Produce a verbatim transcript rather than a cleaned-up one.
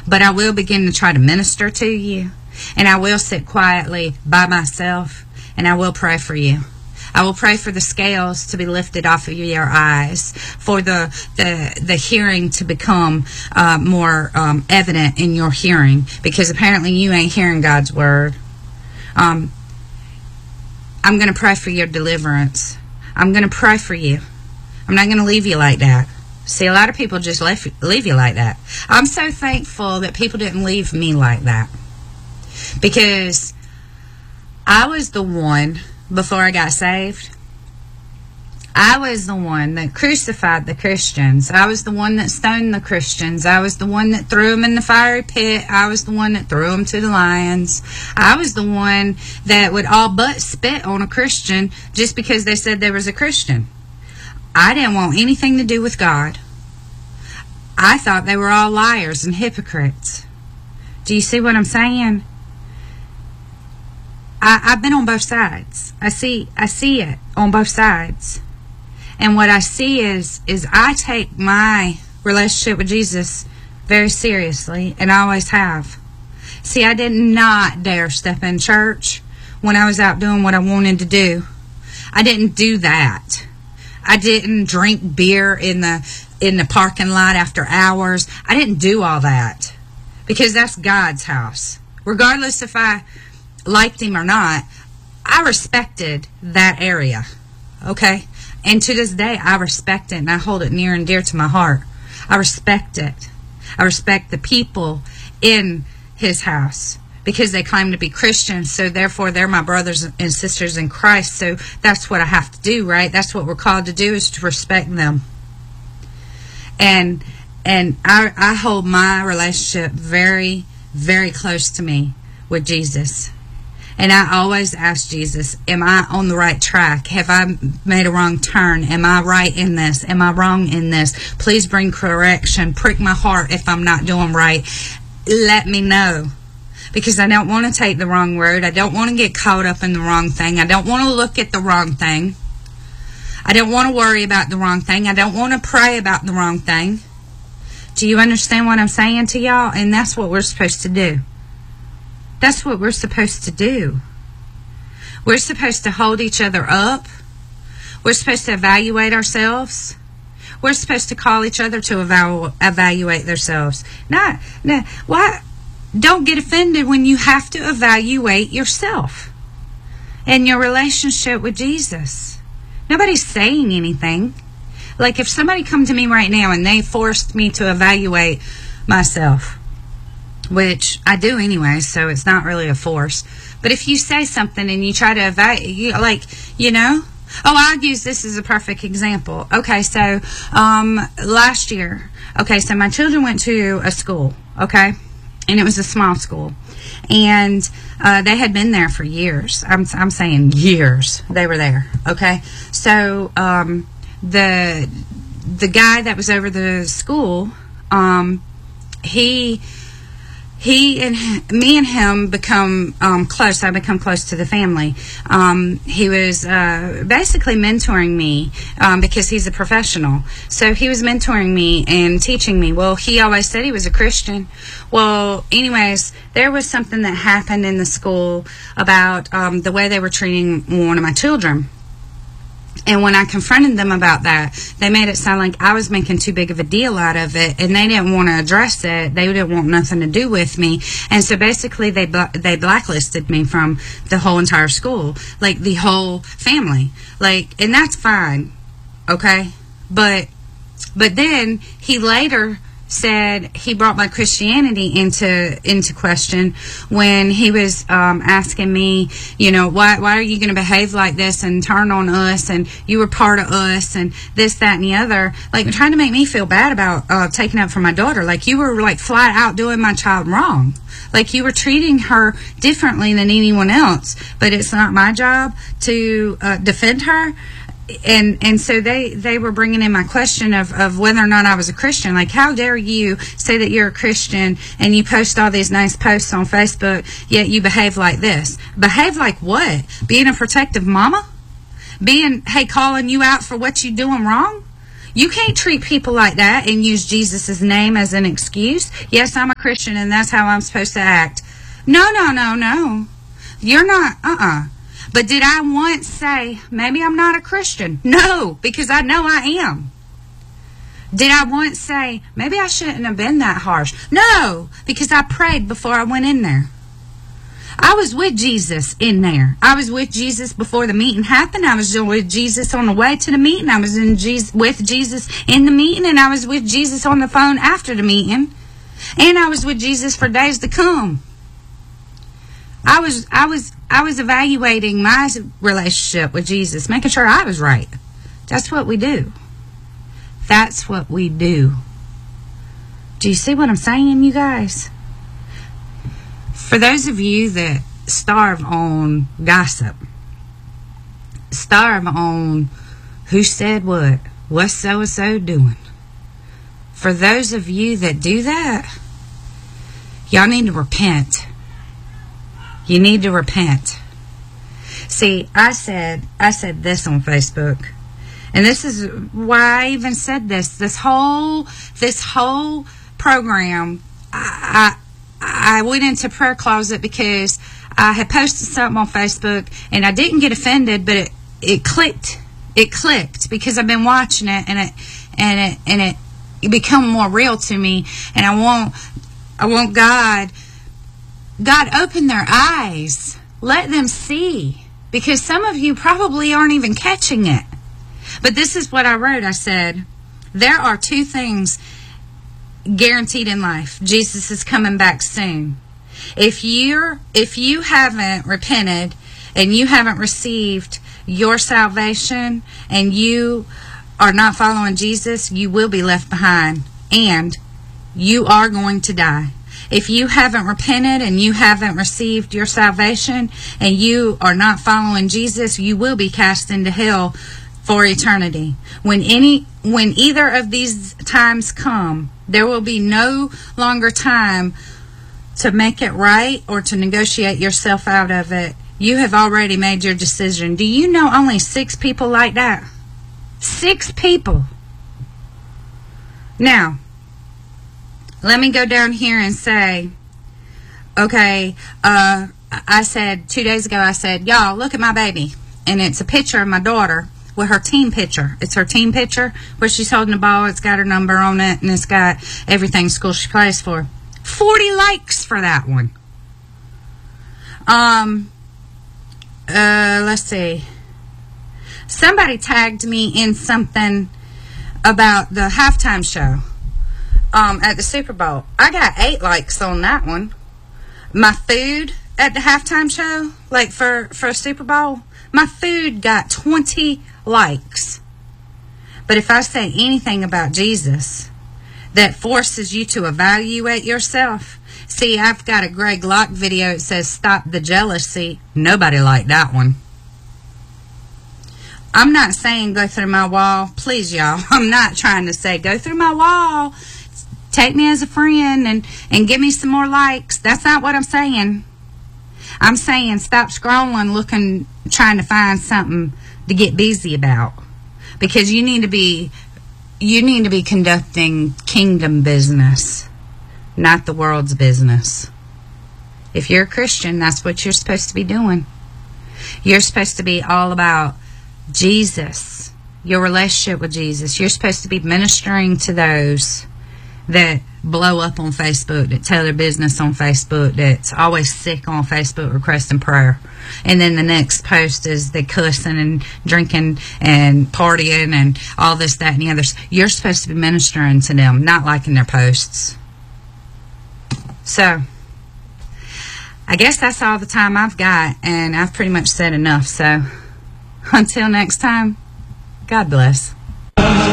but I will begin to try to minister to you, and I will sit quietly by myself, and I will pray for you. I will pray for the scales to be lifted off of your eyes, for the the, the hearing to become uh, more um, evident in your hearing, because apparently you ain't hearing God's word. Um, I'm going to pray for your deliverance. I'm going to pray for you. I'm not going to leave you like that. See, a lot of people just leave, leave you like that. I'm so thankful that people didn't leave me like that, because I was the one, before I got saved, I was the one that crucified the Christians. I was the one that stoned the Christians. I was the one that threw them in the fiery pit. I was the one that threw them to the lions. I was the one that would all but spit on a Christian just because they said they was a Christian. I didn't want anything to do with God. I thought they were all liars and hypocrites. Do you see what I'm saying? I, I've been on both sides. I see I see it on both sides. And what I see is, is I take my relationship with Jesus very seriously, and I always have. See, I did not dare step in church when I was out doing what I wanted to do. I didn't do that. I didn't drink beer in the in the parking lot after hours. I didn't do all that, because that's God's house. Regardless if I liked him or not, I respected that area. Okay? And to this day, I respect it, and I hold it near and dear to my heart. I respect it. I respect the people in his house, because they claim to be Christians, so therefore they're my brothers and sisters in Christ. So that's what I have to do, right? That's what we're called to do, is to respect them. And and I, I hold my relationship very, very close to me with Jesus. And I always ask Jesus, am I on the right track? Have I made a wrong turn? Am I right in this? Am I wrong in this? Please bring correction. Prick my heart if I'm not doing right. Let me know. Because I don't want to take the wrong road. I don't want to get caught up in the wrong thing. I don't want to look at the wrong thing. I don't want to worry about the wrong thing. I don't want to pray about the wrong thing. Do you understand what I'm saying to y'all? And that's what we're supposed to do. That's what we're supposed to do. We're supposed to hold each other up. We're supposed to evaluate ourselves. We're supposed to call each other to evalu- evaluate themselves. Not, no, why? Don't get offended when you have to evaluate yourself and your relationship with Jesus. Nobody's saying anything. Like if somebody come to me right now and they forced me to evaluate myself, which I do anyway, so it's not really a force. But if you say something and you try to evaluate, like, you know, oh, I'll use this as a perfect example. Okay, so um, last year, okay, so my children went to a school, okay, and it was a small school, and uh, they had been there for years. I'm I'm saying years. They were there, okay. So um, the the guy that was over the school, um, he. He and me and him become um, close. I become close to the family. Um, he was uh, basically mentoring me um, because he's a professional. So he was mentoring me and teaching me. Well, he always said he was a Christian. Well, anyways, there was something that happened in the school about um, the way they were treating one of my children. And when I confronted them about that, they made it sound like I was making too big of a deal out of it, and they didn't want to address it. They didn't want nothing to do with me. And so basically they bla- they blacklisted me from the whole entire school, like the whole family. Like, and that's fine, okay? But but then he later said he brought my Christianity into into question when he was um, asking me, you know, why why are you going to behave like this and turn on us, and you were part of us, and this, that, and the other, like trying to make me feel bad about uh, taking up for my daughter. Like you were like flat out doing my child wrong. Like you were treating her differently than anyone else, but it's not my job to uh, defend her. And and so they, they were bringing in my question of, of whether or not I was a Christian. Like, how dare you say that you're a Christian and you post all these nice posts on Facebook, yet you behave like this? Behave like what? Being a protective mama? Being, hey, calling you out for what you doing wrong? You can't treat people like that and use Jesus' name as an excuse. Yes, I'm a Christian and that's how I'm supposed to act. No, no, no, no. You're not, uh-uh. But did I once say, maybe I'm not a Christian? No, because I know I am. Did I once say, maybe I shouldn't have been that harsh? No, because I prayed before I went in there. I was with Jesus in there. I was with Jesus before the meeting happened. I was with Jesus on the way to the meeting. I was in Jesus, with Jesus in the meeting, and I was with Jesus on the phone after the meeting. And I was with Jesus for days to come. I was, I was, I was evaluating my relationship with Jesus, making sure I was right. That's what we do. That's what we do. Do you see what I'm saying, you guys? For those of you that starve on gossip, starve on who said what, what's so-and-so doing. For those of you that do that, y'all need to repent. You need to repent. See, I said, I said this on Facebook. And this is why I even said this. This whole, this whole program, I, I, I went into prayer closet because I had posted something on Facebook and I didn't get offended, but it, it clicked. It clicked because I've been watching it and it, and it, and it, it become more real to me. And I want, I want God, God, open their eyes. Let them see. Because some of you probably aren't even catching it. But this is what I wrote. I said, there are two things guaranteed in life. Jesus is coming back soon. If you're, if you haven't repented and you haven't received your salvation and you are not following Jesus, you will be left behind and you are going to die. If you haven't repented and you haven't received your salvation and you are not following Jesus, you will be cast into hell for eternity. When any, when either of these times come, there will be no longer time to make it right or to negotiate yourself out of it. You have already made your decision. Do you know only six people like that? Six people. Now, let me go down here and say, okay, uh, I said, two days ago, I said, y'all, look at my baby. And it's a picture of my daughter with her team picture. It's her team picture where she's holding the ball. It's got her number on it, and it's got everything school she plays for. forty likes for that one. Um, uh, let's see. Somebody tagged me in something about the halftime show um, at the Super Bowl. I got eight likes on that one. My food at the halftime show, like for, for a Super Bowl, my food got twenty likes. But if I say anything about Jesus that forces you to evaluate yourself, see, I've got a Greg Locke video. It says, stop the jealousy. Nobody liked that one. I'm not saying go through my wall. Please, y'all. I'm not trying to say go through my wall. Take me as a friend and, and give me some more likes. That's not what I'm saying. I'm saying stop scrolling, looking, trying to find something to get busy about. Because you need to be, you need to be conducting kingdom business, not the world's business. If you're a Christian, that's what you're supposed to be doing. You're supposed to be all about Jesus, your relationship with Jesus. You're supposed to be ministering to those that blow up on Facebook, that tell their business on Facebook, that's always sick on Facebook requesting prayer. And then the next post is they cussing and drinking and partying and all this, that, and the others. You're supposed to be ministering to them, not liking their posts. So, I guess that's all the time I've got, and I've pretty much said enough. So, until next time, God bless.